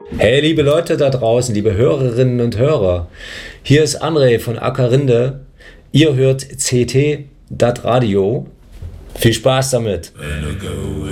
Hey, liebe Leute da draußen, liebe Hörerinnen und Hörer, hier ist André von Ackerrinde. Ihr hört CT, das Radio. Viel Spaß damit.